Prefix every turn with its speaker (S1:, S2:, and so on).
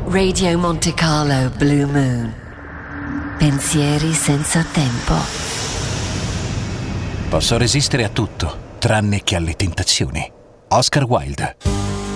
S1: Radio Monte Carlo Blue Moon. Pensieri senza tempo.
S2: Posso resistere a tutto, tranne che alle tentazioni. Oscar Wilde.